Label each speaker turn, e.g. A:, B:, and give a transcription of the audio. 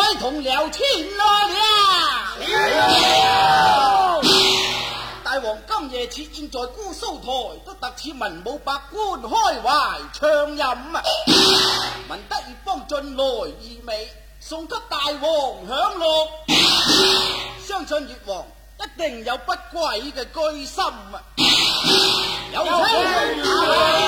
A: 同聊天來了。大王今夜設宴在姑蘇台，都特此文武百官開懷暢飲啊！聞得月方進來意味，送給大王享樂。相信月王一定有不軌嘅居心啊！有請。